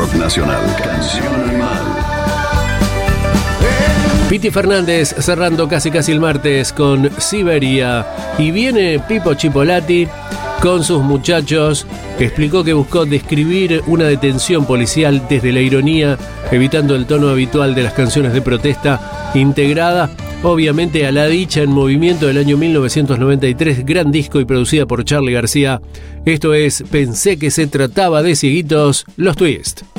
rock nacional. Canción Animal. Piti Fernández cerrando casi el martes con Siberia. Y viene Pipo Chipolati con sus muchachos. Explicó que buscó describir una detención policial desde la ironía, evitando el tono habitual de las canciones de protesta, integrada obviamente a La Dicha en Movimiento del año 1993, gran disco y producida por Charly García. Esto es Pensé que se trataba de cieguitos, los Twist.